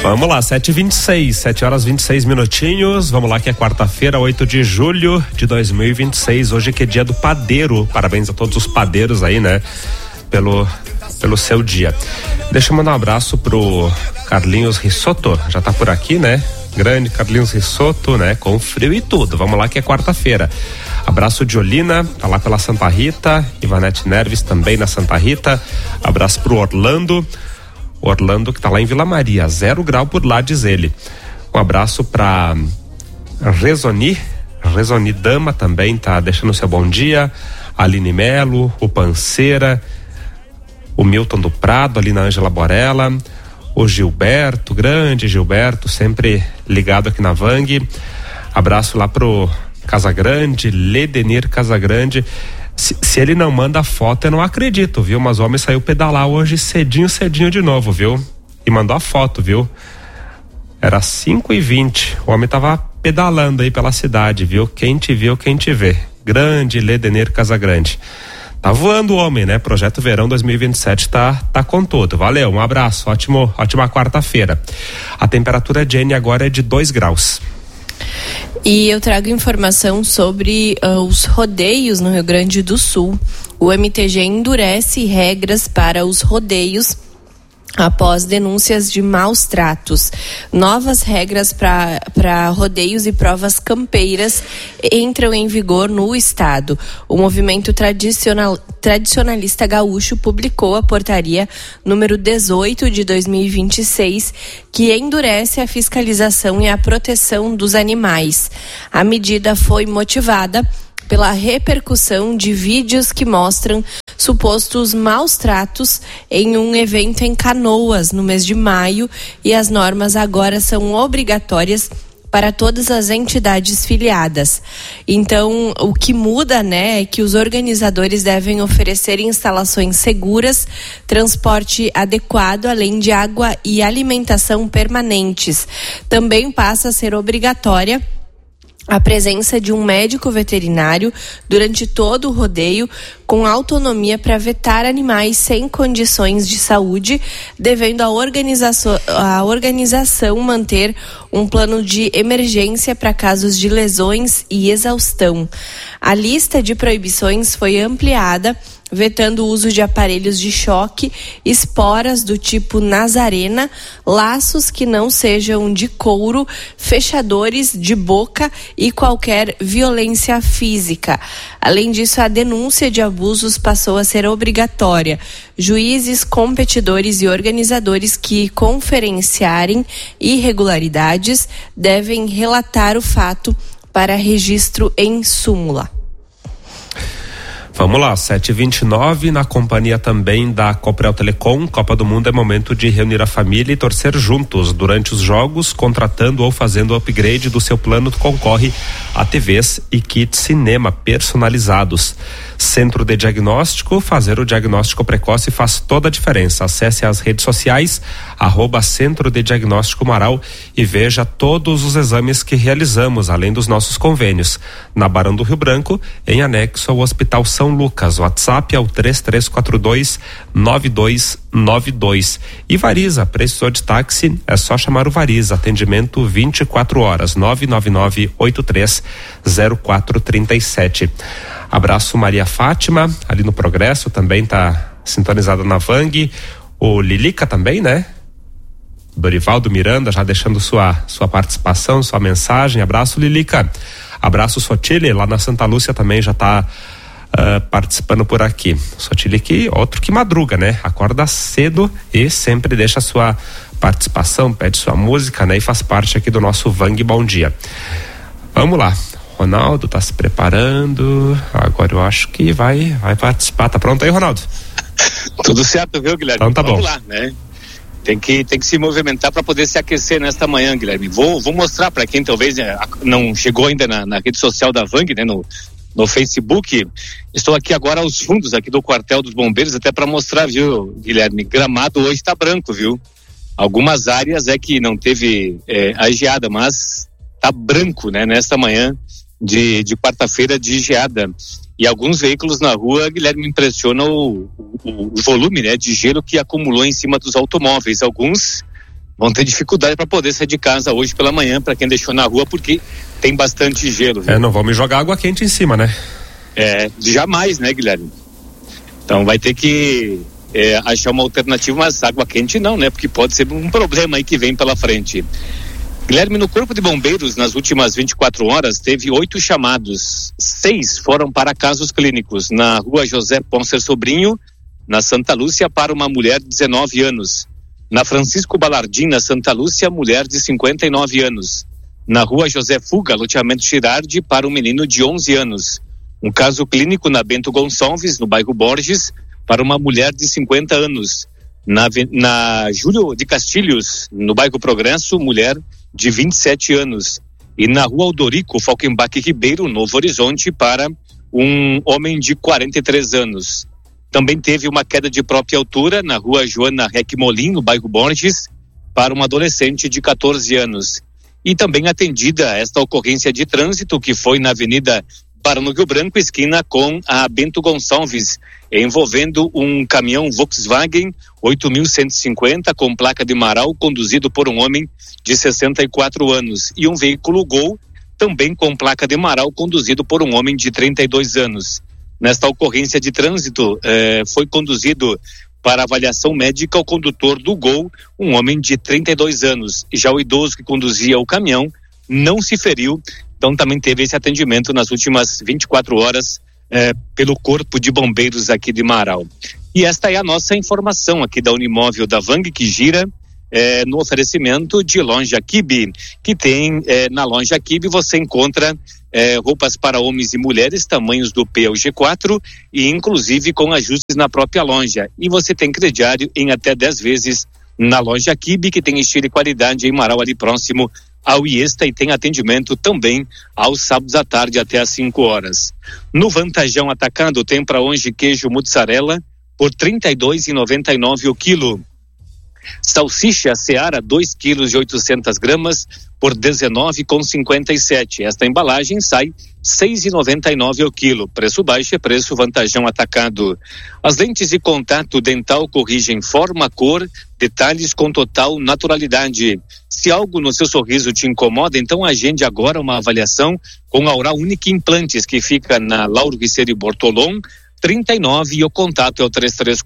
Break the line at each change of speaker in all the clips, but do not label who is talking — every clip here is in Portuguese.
Vamos lá, 7h26, 7 horas 26 minutinhos. Vamos lá, que é quarta-feira, 8 de julho de 2026. Hoje que é dia do padeiro. Parabéns a todos os padeiros aí, né? Pelo seu dia. Deixa eu mandar um abraço pro Carlinhos Risotto. Já tá por aqui, né? Grande Carlinhos Risotto, né? Com frio e tudo. Vamos lá, que é quarta-feira. Abraço de Olina, tá lá pela Santa Rita. Ivanete Nerves também na Santa Rita. Abraço pro Orlando que tá lá em Vila Maria, 0 grau por lá, diz ele. Um abraço pra Rezoni Dama também tá deixando seu bom dia. Aline Melo, o Panceira, o Milton do Prado, ali na Ângela Borella, o Gilberto, grande Gilberto, sempre ligado aqui na Vang. Abraço lá pro Casagrande, Ledenir Casagrande. Se ele não manda foto, eu não acredito, viu? Mas o homem saiu pedalar hoje cedinho de novo, viu? E mandou a foto, viu? Era 5h20, o homem tava pedalando aí pela cidade, viu? Quem te viu, quem te vê. Grande Ledenir Casagrande. Tá voando o homem, né? Projeto Verão 2027 tá com tudo. Valeu, um abraço, ótima quarta-feira. A temperatura de N agora é de 2 graus.
E eu trago informação sobre os rodeios no Rio Grande do Sul. O MTG endurece regras para os rodeios após denúncias de maus tratos. Novas regras para rodeios e provas campeiras entram em vigor no estado. O movimento tradicionalista gaúcho publicou a portaria número 18 de 2026, que endurece a fiscalização e a proteção dos animais. A medida foi motivada pela repercussão de vídeos que mostram supostos maus tratos em um evento em Canoas no mês de maio, e as normas agora são obrigatórias para todas as entidades filiadas. Então, o que muda, né, é que os organizadores devem oferecer instalações seguras, transporte adequado, além de água e alimentação permanentes. Também passa a ser obrigatória a presença de um médico veterinário durante todo o rodeio, com autonomia para vetar animais sem condições de saúde, devendo a organização manter um plano de emergência para casos de lesões e exaustão. A lista de proibições foi ampliada, vetando o uso de aparelhos de choque, esporas do tipo Nazarena, laços que não sejam de couro, fechadores de boca e qualquer violência física. Além disso, a denúncia de abusos passou a ser obrigatória. Juízes, competidores e organizadores que conferenciarem irregularidades devem relatar o fato para registro em súmula.
Vamos lá, 7h29, na companhia também da Coprel Telecom. Copa do Mundo é momento de reunir a família e torcer juntos. Durante os jogos, contratando ou fazendo o upgrade do seu plano, concorre a TVs e kits cinema personalizados. Centro de Diagnóstico, fazer o diagnóstico precoce faz toda a diferença. Acesse as redes sociais, @Centro de Diagnóstico Marau, e veja todos os exames que realizamos, além dos nossos convênios. Na Barão do Rio Branco, em anexo ao Hospital São Lucas. O WhatsApp é o 3342-9292. E Variza, precisou de táxi? É só chamar o Variza. Atendimento 24 horas, 999-830437. Abraço Maria Fátima, ali no Progresso, também tá sintonizada na Vang. O Lilica também, né? Dorivaldo Miranda já deixando sua participação, sua mensagem. Abraço, Lilica. Abraço, Sotile, lá na Santa Lúcia também já tá participando por aqui. Sotile, que outro que madruga, né? Acorda cedo e sempre deixa sua participação, pede sua música, né? E faz parte aqui do nosso Vang Bom Dia. Vamos lá. Ronaldo tá se preparando. Agora eu acho que vai participar. Tá pronto aí, Ronaldo?
Tudo certo, viu, Guilherme?
Então tá bom.
Vamos lá, né? Tem que se movimentar para poder se aquecer nesta manhã, Guilherme. Vou mostrar para quem talvez não chegou ainda na rede social da Vang, né? No Facebook. Estou aqui agora aos fundos aqui do quartel dos bombeiros, até para mostrar, viu, Guilherme? Gramado hoje está branco, viu? Algumas áreas é que não teve a geada, mas tá branco, né? Nesta manhã de quarta-feira de geada. E alguns veículos na rua, Guilherme, impressiona o volume, né, de gelo que acumulou em cima dos automóveis. Alguns vão ter dificuldade para poder sair de casa hoje pela manhã, para quem deixou na rua, porque tem bastante gelo. Viu?
Não vão me jogar água quente em cima, né?
Jamais, né, Guilherme? Então vai ter que achar uma alternativa, mas água quente não, né? Porque pode ser um problema aí que vem pela frente. Guilherme, no Corpo de Bombeiros, nas últimas 24 horas, teve 8 chamados. 6 foram para casos clínicos. Na rua José Poncer Sobrinho, na Santa Lúcia, para uma mulher de 19 anos. Na Francisco Balardim, na Santa Lúcia, mulher de 59 anos. Na rua José Fuga, loteamento Girardi, para um menino de 11 anos. Um caso clínico na Bento Gonçalves, no bairro Borges, para uma mulher de 50 anos. Na Júlio de Castilhos, no bairro Progresso, mulher de 27 anos. E na rua Aldorico, Falkenbach Ribeiro, Novo Horizonte, para um homem de 43 anos. Também teve uma queda de própria altura na rua Joana Requimolim, no bairro Borges, para uma adolescente de 14 anos. E também atendida esta ocorrência de trânsito que foi na Avenida Barão do Rio Branco, esquina com a Bento Gonçalves, envolvendo um caminhão Volkswagen 8150 com placa de Marau, conduzido por um homem de 64 anos, e um veículo Gol, também com placa de Marau, conduzido por um homem de 32 anos. Nesta ocorrência de trânsito, foi conduzido para avaliação médica o condutor do Gol, um homem de 32 anos. Já o idoso que conduzia o caminhão não se feriu, então também teve esse atendimento nas últimas 24 horas pelo Corpo de Bombeiros aqui de Marau. E esta é a nossa informação aqui da Unimóvel da Vang, que gira no oferecimento de Loja Kibe, que tem na Loja Kibe você encontra roupas para homens e mulheres, tamanhos do P ao G4 e inclusive com ajustes na própria loja. E você tem crediário em até 10 vezes na Loja Kibe, que tem estilo e qualidade em Marau, ali próximo ao Iesta, e tem atendimento também aos sábados à tarde até às 5 horas. No Vantajão Atacado tem para hoje queijo mussarela por R$ 32,99 o quilo. Salsicha Seara 2 quilos e 800 gramas por R$ 19,57. Esta embalagem sai R$ 6,99 o quilo. Preço baixo é preço Vantajão Atacado. As lentes de contato dental corrigem forma, cor, detalhes com total naturalidade. Se algo no seu sorriso te incomoda, então agende agora uma avaliação com a Oral Unique Implantes, que fica na Lauro Viceri Bortolom 39, e o contato é o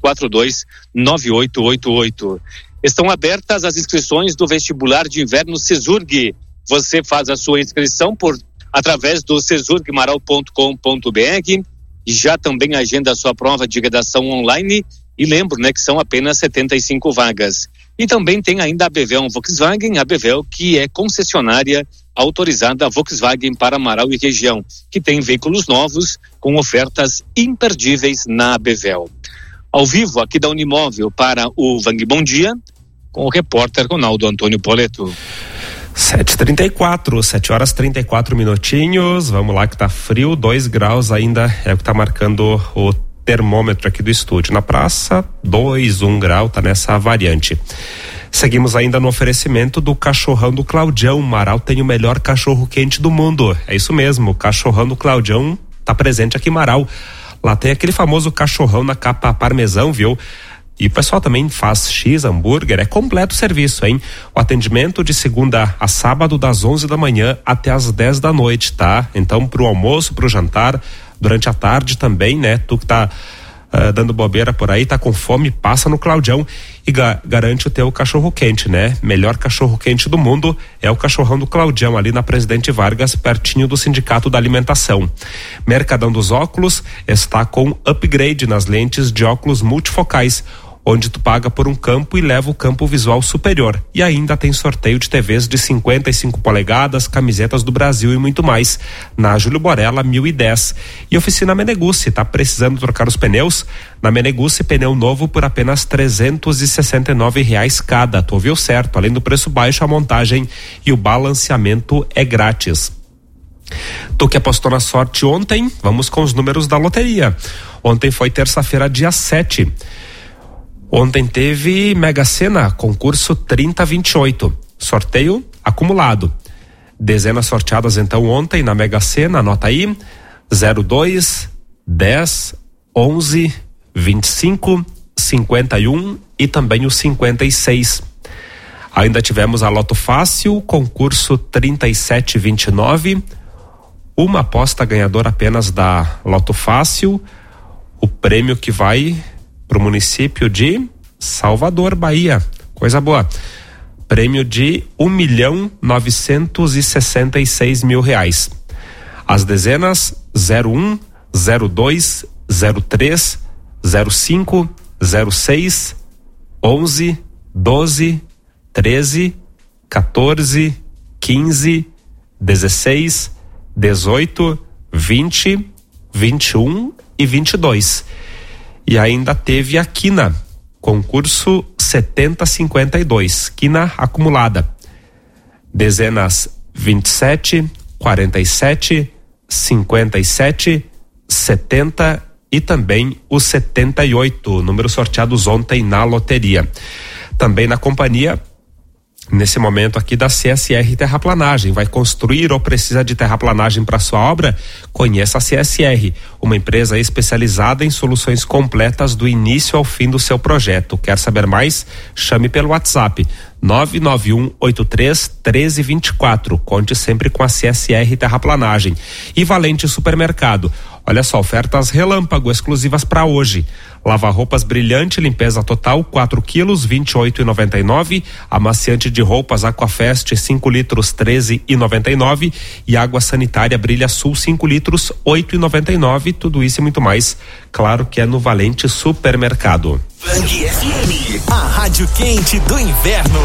3342-9888. Estão abertas as inscrições do vestibular de inverno Cesurg. Você faz a sua inscrição através do cesurgmarau.com.br e já também agenda a sua prova de redação online. E lembro, que são apenas 75 vagas. E também tem ainda a Bevel Volkswagen, a Bevel, que é concessionária autorizada Volkswagen para Marau e região, que tem veículos novos com ofertas imperdíveis na Bevel. Ao vivo aqui da Unimóvel para o Vang Bom Dia, com o repórter Ronaldo Antônio Poleto.
7h34, 7 horas 34 minutinhos. Vamos lá que tá frio, 2 graus ainda é o que tá marcando o termômetro aqui do estúdio. Na praça, 1 grau, tá nessa variante. Seguimos ainda no oferecimento do Cachorrão do Claudião. Marau tem o melhor cachorro quente do mundo. É isso mesmo, o Cachorrão do Claudião tá presente aqui em Marau. Lá tem aquele famoso cachorrão na capa parmesão, viu? E o pessoal também faz X, hambúrguer, é completo o serviço, hein? O atendimento de segunda a sábado, das 11 da manhã até as 10 da noite, tá? Então, pro almoço, pro jantar, durante a tarde também, né? Tu que tá dando bobeira por aí, tá com fome, passa no Claudião e garante o teu cachorro quente, né? Melhor cachorro quente do mundo é o Cachorrão do Claudião, ali na Presidente Vargas, pertinho do Sindicato da Alimentação. Mercadão dos Óculos está com upgrade nas lentes de óculos multifocais, onde tu paga por um campo e leva o campo visual superior. E ainda tem sorteio de TVs de 55 polegadas, camisetas do Brasil e muito mais. Na Júlio Borella, 1010. E Oficina Menegucci, tá precisando trocar os pneus? Na Menegucci, pneu novo por apenas R$ 369 cada. Tu ouviu certo, além do preço baixo, a montagem e o balanceamento é grátis. Tu que apostou na sorte ontem, vamos com os números da loteria. Ontem foi terça-feira, dia 7. Ontem teve Mega Sena, concurso 3028, sorteio acumulado. Dezenas sorteadas então ontem na Mega Sena, anota aí: 02, 10, 11, 25, 51 e também o 56. Ainda tivemos a Loto Fácil, concurso 3729, uma aposta ganhadora apenas da Loto Fácil, o prêmio que vai para o município de Salvador, Bahia, coisa boa, prêmio de R$1.966.000. As dezenas 01, 02, 03, 05, 06, 11, 12, 13, 14, 15, 16, 18, 20, 21 e 22. E ainda teve a quina, concurso 7052, quina acumulada. Dezenas 27, 47, 57, 70 e também os 78, números sorteados ontem na loteria. Também na companhia, nesse momento aqui, da CSR Terraplanagem. Vai construir ou precisa de terraplanagem para sua obra? Conheça a CSR, uma empresa especializada em soluções completas do início ao fim do seu projeto. Quer saber mais? Chame pelo WhatsApp 991831324. Conte sempre com a CSR Terraplanagem. E Valente Supermercado. Olha só, ofertas relâmpago exclusivas para hoje. Lava-roupas Brilhante, limpeza total, 4 quilos, R$28,99. Amaciante de roupas Aquafest, 5 litros, R$13,99. E água sanitária Brilha Sul, 5 litros, R$8,99. Tudo isso e muito mais, claro que é no Valente Supermercado.
Bang FM, a rádio quente do inverno.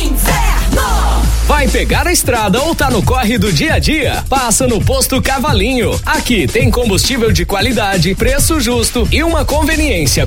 Vai pegar a estrada ou tá no corre do dia a dia? Passa no Posto Cavalinho. Aqui tem combustível de qualidade, preço justo e uma conveniência